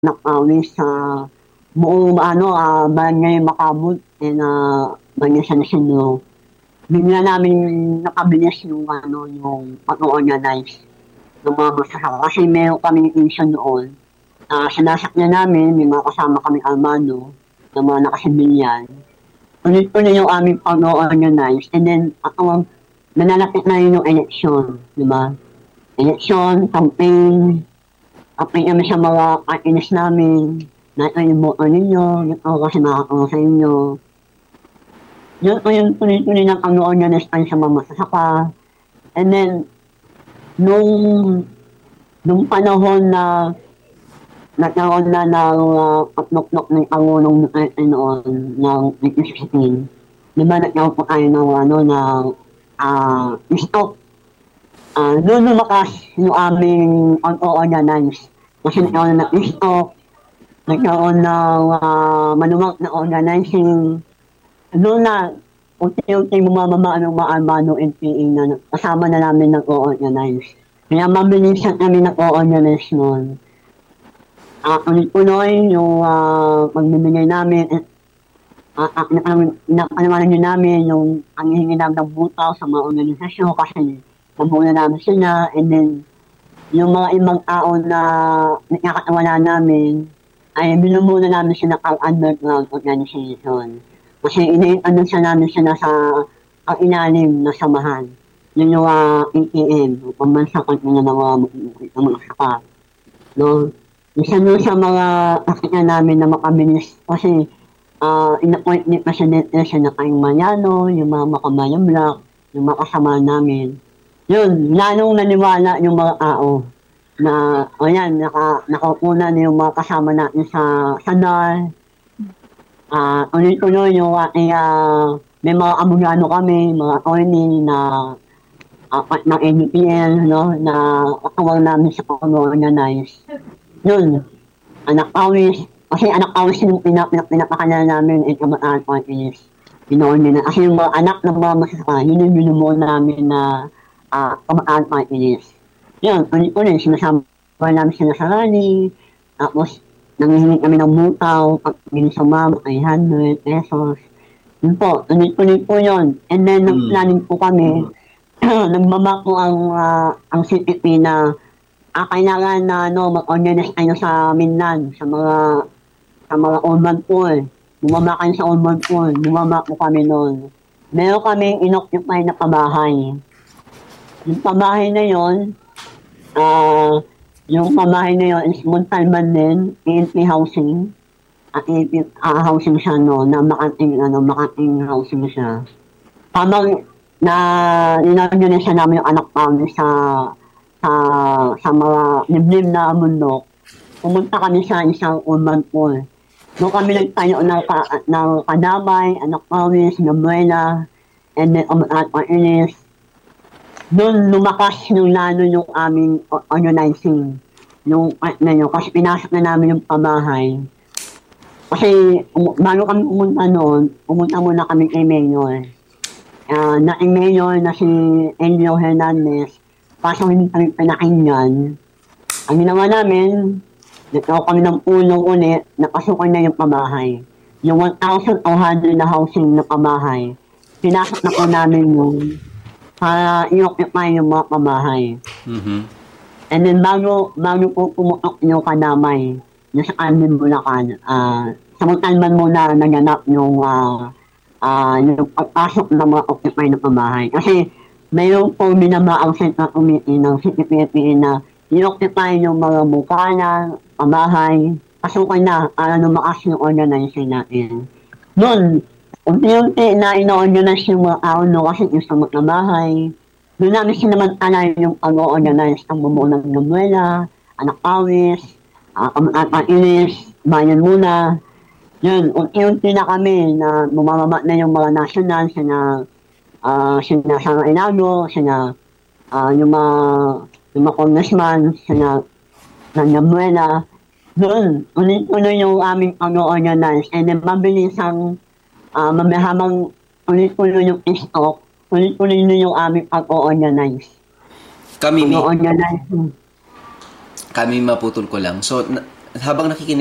nakawis sa buong barangay Makabut and barangay San Isidro. Bigla namin nakabilis yung yung pag-organize ng mga magsasaka. Kasi meron kaming issue noon. Sinasakyan namin, may mga kasama kaming Armando, ng mga nakasibilyan. Ulit-ulit yung aming pag-organize. And then, nanalapit na yun yung election, di ba? Election, campaign kami sa mga kainis namin, na ito yung boto ninyo, ito kasi makakawin sa inyo. Yun po yung tuloy-tuloy ng pag-organize tayo sa mga masasaka. And then, nung panahon na nagkaroon na ng pagnok-nok ng Pangulong Duterte noon ng 2016, di ba nagkaroon po tayo ng stock. Doon lumakas yung aming pag-organize. Kasi nagkaroon na ng stock, nagkaroon ng manuwag na organizing. Doon na, unti-unti bumababa ang mga Armando NPA na kasama na namin nag-organize. Kaya mabilisan kami nag-organize noon. Tuloy-tuloy yung pagbibigay namin, napanawanan nyo namin yung ang hihingi namin ng butaw sa mga organisasyon kasi nabuna namin sila, and then yung mga ibang tao na nakakatawa namin ay binumuna namin sila ang underground organization. Kasi siya namin sila sa ang inalim na samahan. Yun yung ATM, pambansa ko na mga saka. No? Isa nun sa mga nakita namin na makabilis kasi in-appoint ni Presidente siya na kayong Mariano, yung mga Makabayan Black, yung mga kasama namin. Yun, lalong naniwala yung mga tao na, nakaupunan yung mga kasama natin sa NAR. Tuloy-tuloy yung ating, may mga abogado kami, mga attorney na part ng NDPL, no, na katawag namin sa pag-organize. Yun, anak awis, kasi anak awis yung pinapakanala namin ay Kabataan Party List. Pinoon nila. Kasi yung mga anak ng mga masasaka, yun yung binubuo namin na Kabataan Party List. Yun, tuloy-tuloy, sinasama namin sila sa rally, tapos nangihingi kami ng butaw, pag ginisumam, 100 pesos. Yun po, tuloy-tuloy po yun. And then, nag-planning po kami, nagbaba po ang CPP na kailangan na mag-organize tayo sa Mindan, sa mga urban pool. Bumaba kayo sa urban pool, bumaba po kami noon. Meron kaming inoccupy na pabahay. Yung pabahay na yun, is Montalban din, ANP Housing. Housing siya, na Makating housing siya. Habang in-organize namin yung anak namin sa mga liblib na bundok, pumunta kami sa isang urban pool. Doon kami nagtayo ng Kadamay, Anak Pawis, Gabuela, and then Inis. Doon lumakas yung lalo yung aming organizing. Yung kasi pinasok na namin yung pamahay. Kasi bago kami pumunta noon, pumunta muna kami kay Mayor. Dating Mayor na si Elio Hernandez, kaso hindi kami pinakinggan. Ang ginawa namin, nagkaw kami ng ulong ulit, napasukan na yung pamahay. Yung 1,200 na housing na pamahay, pinasok na po namin yung para i-occupy yung mga pamahay. Mm-hmm. And then bago po pumutok yung Kadamay, yung sa Alvin Bulacan, sa Montalban muna naganap yung pagpasok ng mga occupy na pamahay. Kasi mayroon po binamaang Central Committee ng CPP na i-occupy yung mga bukana, pamahay, pasukan na para lumakas yung organizing natin. Noon, unti-unti na ino-organize yung mga tao kasi gusto magkabahay. Doon namin sinamantala yung pag-organize ang bumuo ng Gabuela, Anak Pawis, Inis, Bayan Muna. Yun, unti-unti na kami na bumababa na yung mga national, sina Sara Inago, sina yung mga congressman, sina Gabuela. Doon, ulit-ulit yung aming pag-organize. And then, mabilis ang habang ulit-ulit yung stock, ulit-ulit yung aming pag-organize. Kami maputol ko lang. So, At habang nakikinig